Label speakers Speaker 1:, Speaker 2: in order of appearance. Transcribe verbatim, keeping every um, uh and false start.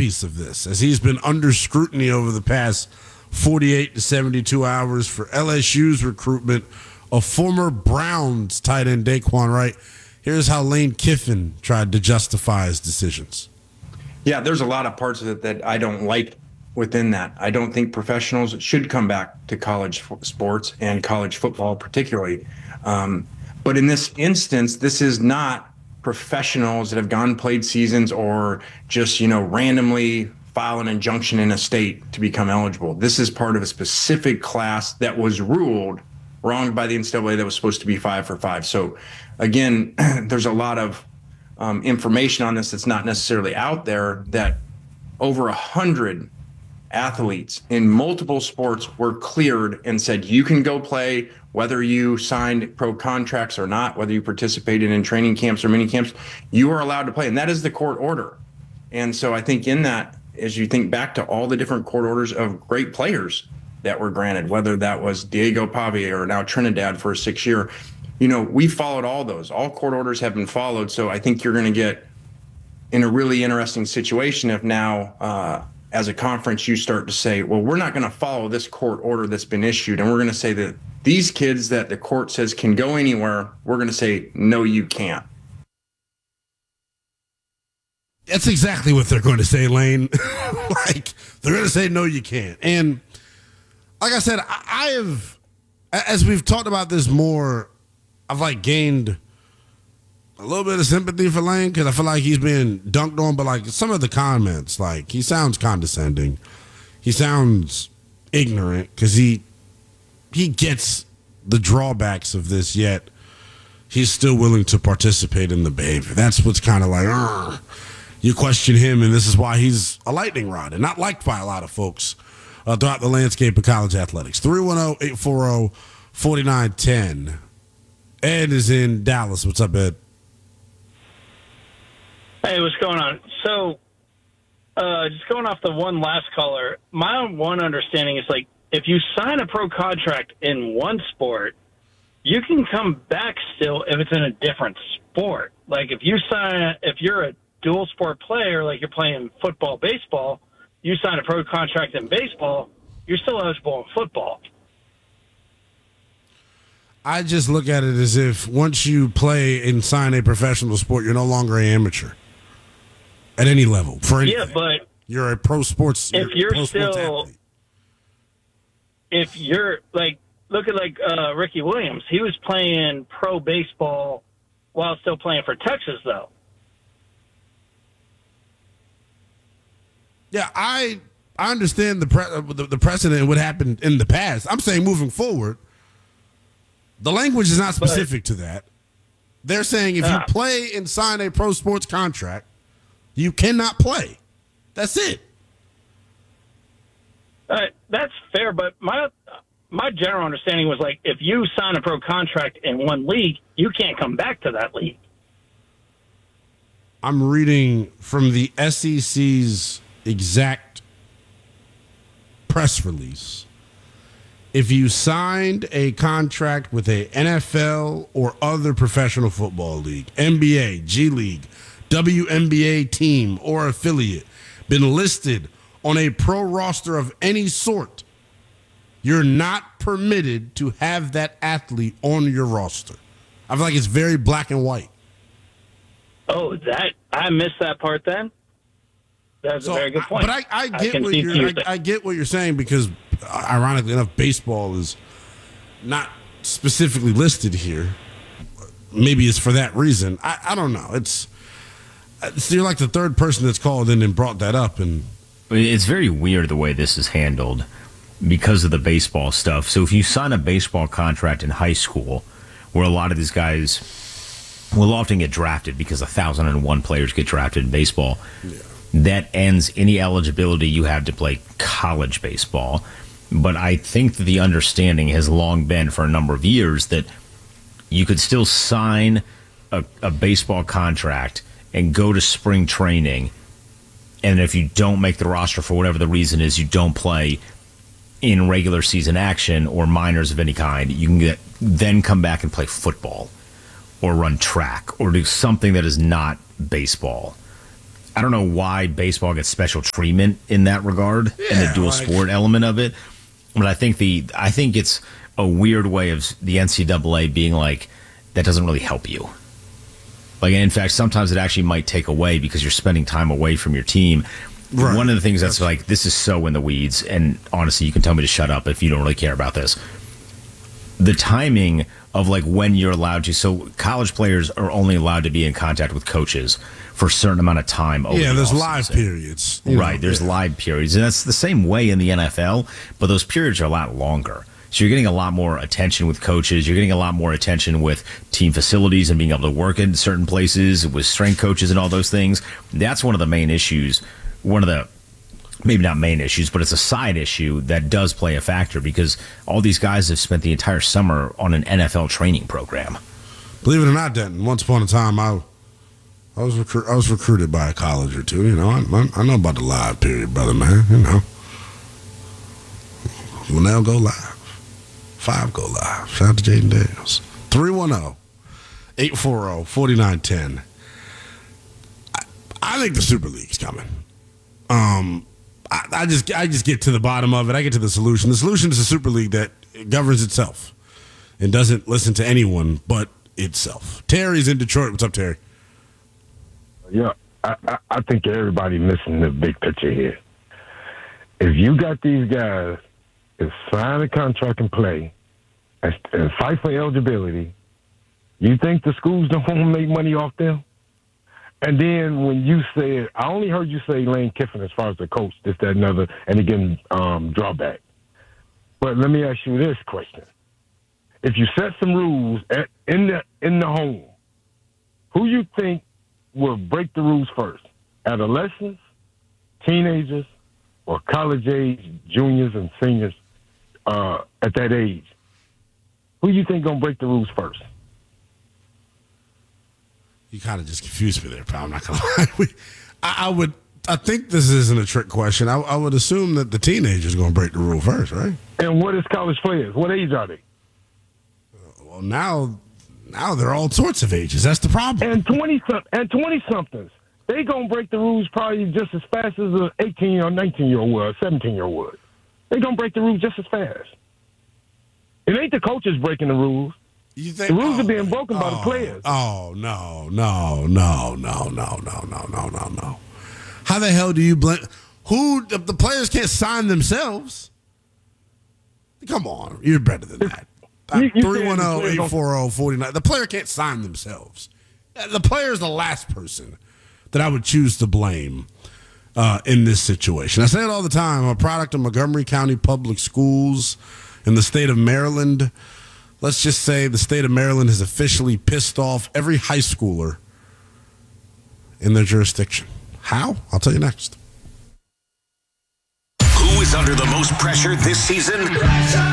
Speaker 1: centerpiece of this, as he's been under scrutiny over the past forty-eight to seventy-two hours for L S U's recruitment of former Browns tight end Daquan Wright. Here's how Lane Kiffin tried to justify his decisions.
Speaker 2: Yeah, there's a lot of parts of it that I don't like within that. I don't think professionals should come back to college sports and college football particularly. Um, but in this instance, this is not professionals that have gone played seasons or just, you know, randomly file an injunction in a state to become eligible. This is part of a specific class that was ruled wrong by the N C double A that was supposed to be five for five. So again, there's a lot of um, information on this that's not necessarily out there, that over a hundred athletes in multiple sports were cleared and said, you can go play whether you signed pro contracts or not, whether you participated in training camps or mini camps, you are allowed to play. And that is the court order. And so I think in that, as you think back to all the different court orders of great players that were granted, whether that was Diego Pavia or now Trinidad for a six year, you know, we followed all those. All court orders have been followed. So I think you're going to get in a really interesting situation if now, uh, as a conference, you start to say, well, we're not going to follow this court order that's been issued. And we're going to say that these kids that the court says can go anywhere, we're going to say, no, you can't.
Speaker 1: That's exactly what they're going to say, Lane. Like, they're going to say, no, you can't. And like I said, I, I have, as we've talked about this more, I've like gained a little bit of sympathy for Lane because I feel like he's being dunked on, but like some of the comments, like he sounds condescending. He sounds ignorant because he, he gets the drawbacks of this, yet he's still willing to participate in the behavior. That's what's kind of like, Argh. You question him, and this is why he's a lightning rod and not liked by a lot of folks uh, throughout the landscape of college athletics. three one zero, eight four zero, four nine one zero. Ed is in Dallas. What's up, Ed?
Speaker 3: Hey, what's going on? So, uh, just going off the one last caller, my one understanding is like if you sign a pro contract in one sport, you can come back still if it's in a different sport. Like if you sign, if you're a dual sport player, like you're playing football, baseball, you sign a pro contract in baseball, you're still eligible in football.
Speaker 1: I just look at it as if once you play and sign a professional sport, you're no longer an amateur at any level for anything.
Speaker 3: Yeah, but
Speaker 1: you're a pro sports.
Speaker 3: If
Speaker 1: you're,
Speaker 3: you're
Speaker 1: pro
Speaker 3: still, if you're like, look at like uh, Ricky Williams, he was playing pro baseball while still playing for Texas, though.
Speaker 1: Yeah, I I understand the, pre- the the precedent and what happened in the past. I'm saying moving forward, the language is not specific but, to that. They're saying if uh, you play and sign a pro sports contract, you cannot play. That's it.
Speaker 3: Uh, that's fair, but my my general understanding was like if you sign a pro contract in one league, you can't come back to that league.
Speaker 1: I'm reading from the S E C's exact press release. If you signed a contract with a N F L or other professional football league, N B A, G League, W N B A team or affiliate, been listed on a pro roster of any sort, you're not permitted to have that athlete on your roster. I feel like it's very black and white.
Speaker 3: Oh, that I missed that part then. That's so, a very good point.
Speaker 1: But I, I get I what you're I, I get what you're saying because, uh, ironically enough, baseball is not specifically listed here. Maybe it's for that reason. I, I don't know. It's, it's you're like the third person that's called in and brought that up, and
Speaker 4: it's very weird the way this is handled because of the baseball stuff. So if you sign a baseball contract in high school, where a lot of these guys will often get drafted because a thousand and one players get drafted in baseball. Yeah. That ends any eligibility you have to play college baseball. But I think that the understanding has long been for a number of years that you could still sign a, a baseball contract and go to spring training. And if you don't make the roster for whatever the reason is, you don't play in regular season action or minors of any kind, you can get then come back and play football or run track or do something that is not baseball. I don't know why baseball gets special treatment in that regard,
Speaker 1: Yeah,
Speaker 4: in the dual
Speaker 1: like-
Speaker 4: sport element of it. But I think the I think it's a weird way of the N C double A being like, that doesn't really help you. Like, in fact, sometimes it actually might take away because you're spending time away from your team.
Speaker 1: Right.
Speaker 4: One of the things that's like, this is so in the weeds, and honestly, you can tell me to shut up if you don't really care about this. The timing of like when you're allowed to, so college players are only allowed to be in contact with coaches for a certain amount of time. Over
Speaker 1: Yeah,
Speaker 4: the
Speaker 1: there's
Speaker 4: offseason.
Speaker 1: live periods. you
Speaker 4: Right,
Speaker 1: know,
Speaker 4: there's
Speaker 1: yeah.
Speaker 4: live periods, and that's the same way in the N F L, but those periods are a lot longer. So you're getting a lot more attention with coaches. You're getting a lot more attention with team facilities and being able to work in certain places with strength coaches and all those things. That's one of the main issues. One of the, maybe not main issues, but it's a side issue that does play a factor because all these guys have spent the entire summer on an N F L training program.
Speaker 1: Believe it or not, Denton, once upon a time, I, I was recru- I was recruited by a college or two. You know, I, I, I know about the live period, brother, man. You know, Linnell go live. Five go live. Shout out to Jaden Daniels. three one zero, eight four zero, four nine one zero. I, I think the Super League's coming. Um, I, I just I just get to the bottom of it. I get to the solution. The solution is a Super League that governs itself and doesn't listen to anyone but itself. Terry's in Detroit. What's up, Terry?
Speaker 5: Yeah, I, I, I think everybody missing the big picture here. If you got these guys that sign a contract and play and, and fight for eligibility, you think the schools don't want to make money off them? And then when you said, I only heard you say Lane Kiffin as far as the coach, this, that, another, and again, um, drawback. But let me ask you this question. If you set some rules at, in the in the home, who you think will break the rules first? Adolescents, teenagers, or college-age juniors and seniors uh, at that age? Who you think going to break the rules first?
Speaker 1: You kind of just confused me there, pal. I'm not gonna lie. We, I, I would. I think this isn't a trick question. I, I would assume that the teenager's going to break the rule first, right?
Speaker 5: And what is college players? What age are they?
Speaker 1: Well, now, now they're all sorts of ages. That's the problem.
Speaker 5: And twenty and twenty somethings. They gonna break the rules probably just as fast as an eighteen or nineteen year old would, seventeen year old would. They gonna break the rules just as fast. It ain't the coaches breaking the rules.
Speaker 1: You think
Speaker 5: The rules
Speaker 1: oh,
Speaker 5: are being broken by the
Speaker 1: oh,
Speaker 5: players.
Speaker 1: Oh no, no, no, no, no, no, no, no, no, no. How the hell do you blame? Who the, the players can't sign themselves? Come on, you're better than that.
Speaker 5: You- you
Speaker 1: three
Speaker 5: saying
Speaker 1: one
Speaker 5: the
Speaker 1: zero,
Speaker 5: players
Speaker 1: eight
Speaker 5: don't-
Speaker 1: four zero, four nine. The player can't sign themselves. The player is the last person that I would choose to blame uh, in this situation. I say it all the time. I'm a product of Montgomery County Public Schools in the state of Maryland. Let's just say the state of Maryland has officially pissed off every high schooler in their jurisdiction. How? I'll tell you next.
Speaker 6: Who is under the most pressure this season?